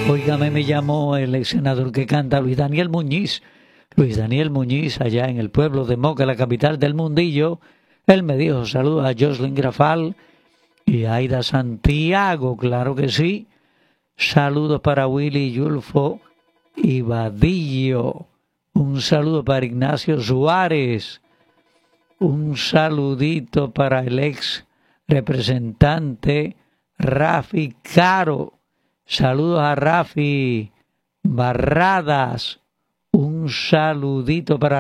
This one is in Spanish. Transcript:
Óigame, me llamó el ex senador que canta Luis Daniel Muñiz. Luis Daniel Muñiz, allá en el pueblo de Moca, la capital del mundillo. Él me dijo, saluda a Jocelyn Grafal y a Aida Santiago, claro que sí. Saludos para Willy Yulfo y Vadillo. Un saludo para Ignacio Suárez. Un saludito para el ex representante Rafi Caro. Saludos a Rafi Barradas. Un saludito para